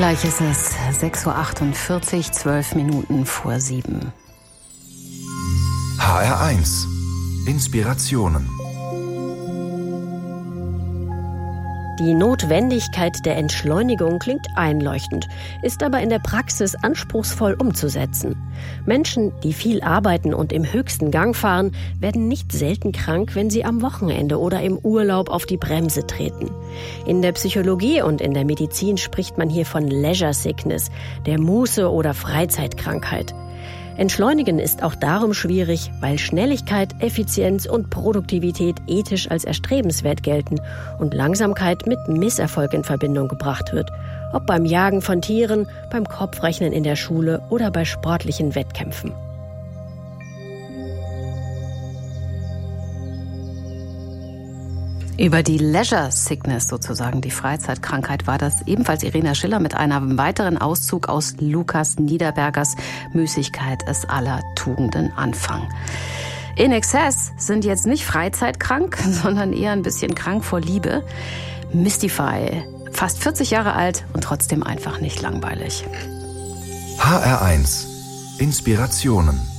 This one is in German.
Gleich ist es 6:48 Uhr, 12 Minuten vor 7. HR1 Inspirationen. Die Notwendigkeit der Entschleunigung klingt einleuchtend, ist aber in der Praxis anspruchsvoll umzusetzen. Menschen, die viel arbeiten und im höchsten Gang fahren, werden nicht selten krank, wenn sie am Wochenende oder im Urlaub auf die Bremse treten. In der Psychologie und in der Medizin spricht man hier von Leisure Sickness, der Muße- oder Freizeitkrankheit. Entschleunigen ist auch darum schwierig, weil Schnelligkeit, Effizienz und Produktivität ethisch als erstrebenswert gelten und Langsamkeit mit Misserfolg in Verbindung gebracht wird. Ob beim Jagen von Tieren, beim Kopfrechnen in der Schule oder bei sportlichen Wettkämpfen. Über die Leisure Sickness, sozusagen die Freizeitkrankheit, war das ebenfalls Irena Schiller mit einem weiteren Auszug aus Lukas Niederbergers Müßigkeit ist aller Tugenden Anfang. In Excess sind jetzt nicht freizeitkrank, sondern eher ein bisschen krank vor Liebe. Mystify, fast 40 Jahre alt und trotzdem einfach nicht langweilig. HR1 Inspirationen.